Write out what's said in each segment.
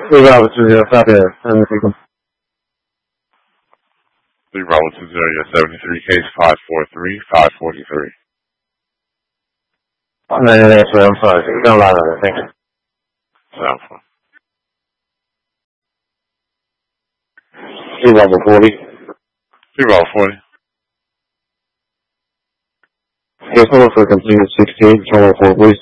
3 Bravo 20, copy that. Send the signal. 3 Bravo 20, your 73, case 543-543. I'm sorry. You're going to lie on that. Thank you. Sound fine. 3 Bravo 40. 3 Bravo 40. Case number for completed 16, channel 4, please.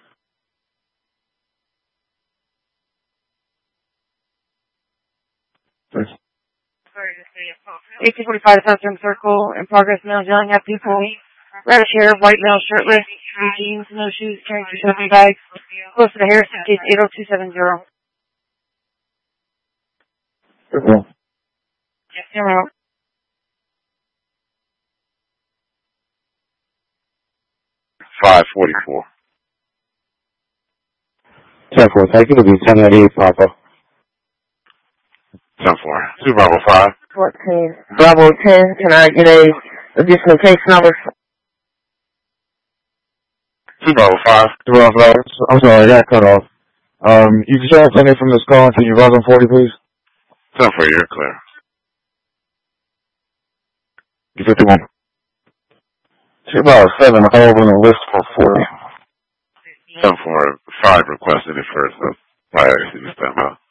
Thanks. 1845 Southern Circle, in progress, male yelling at people. Reddish hair, white male, shirtless, jeans, no shoes, carrying 2 shopping bags. Close to the Harrison, case 80270. Circle. Yes, zero. 544. 10-4, thank you. It'll be 1098 Papa. 10-4. 2 Bravo 5. 14. Bravo 10, can I get a additional case number? 2 Bravo 5. 2 Bravo 5. I'm sorry, I got cut off. You can show attending from this call until you rise on 40, please. 10-4, you're clear. You 51. 2 Bravo 7, I'll open the list for 40. 10-4, 5 requested it first, so I actually just stand by.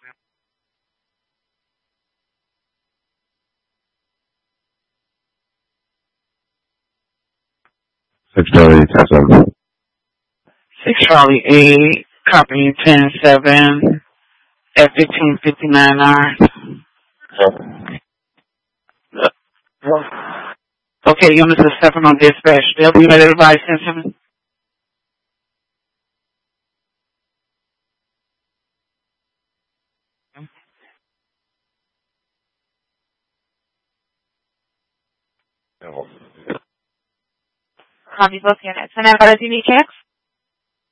Six Charlie 10-7. 6 Charlie 8, copy 10-7, at 1559-9. Okay, units are 7 on dispatch. They'll be ready to advise 10-7. Copy both units. And then, do you need checks?